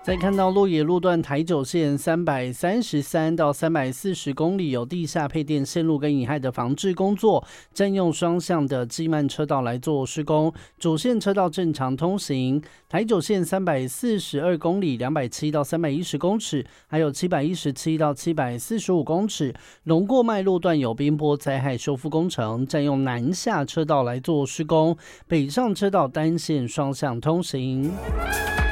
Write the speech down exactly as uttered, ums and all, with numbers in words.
再看到鹿野路段台九线三百三十三到三百四十公里有地下配电线路跟引害的防治工作，占用双向的机慢车道来做施工，主线车道正常通行。台九线三百四十二公里两百七到三百一十公尺，还有七百一十七到七百四十五公尺，龙过脉路段有冰波灾害修复工程，占用南下车道来做施工，北上车道单线双向通行。